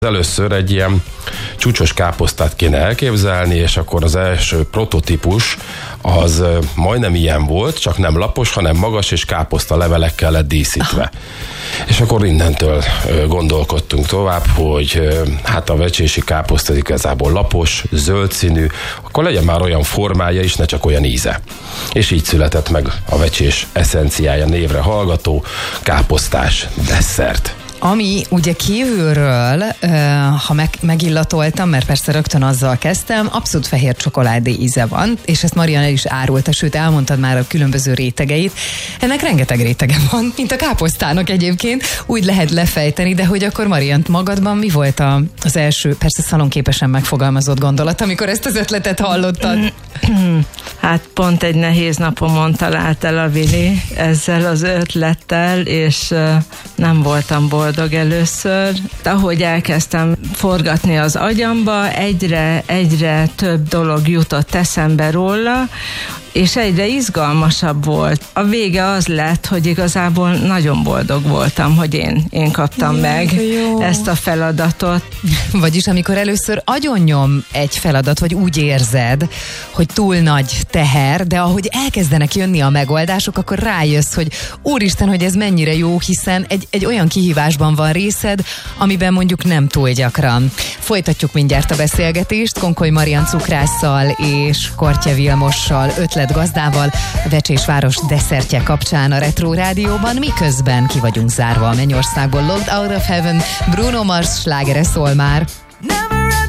Először egy ilyen csúcsos káposztát kéne elképzelni, és akkor az első prototípus az majdnem ilyen volt, csak nem lapos, hanem magas és káposzta levelekkel lett díszítve. És akkor innentől gondolkodtunk tovább, hogy hát a vecsési káposzta igazából lapos, zöld színű, akkor legyen már olyan formája is, ne csak olyan íze. És így született meg a vecsés eszenciája névre hallgató káposztás desszert. Ami ugye kívülről, ha megillatoltam, mert persze rögtön azzal kezdtem, abszolút fehér csokoládé íze van, és ezt Marian el is árulta, sőt elmondtad már a különböző rétegeit. Ennek rengeteg rétege van, mint a káposztának egyébként, úgy lehet lefejteni, de hogy akkor Marian, magadban mi volt az első, persze szalonképesen megfogalmazott gondolat, amikor ezt az ötletet hallottad? Hát pont egy nehéz napomon talált el a Vili ezzel az ötlettel, és nem voltam boldog először. Ahogy elkezdtem forgatni az agyamba, egyre több dolog jutott eszembe róla, és egyre izgalmasabb volt. A vége az lett, hogy igazából nagyon boldog voltam, hogy én kaptam meg ezt a feladatot. Vagyis amikor először agyonnyom egy feladat, vagy úgy érzed, hogy túl nagy teher, de ahogy elkezdenek jönni a megoldások, akkor rájössz, hogy úristen, hogy ez mennyire jó, hiszen egy olyan kihívásban van részed, amiben mondjuk nem túl gyakran. Folytatjuk mindjárt a beszélgetést Konkoly Marian cukrásszal és Kortye Vilmossal, ötletgazdával, a Vecsésváros desszertje kapcsán a Retro Rádióban, miközben ki vagyunk zárva a mennyországból. Locked Out of Heaven, Bruno Mars slágere szól már.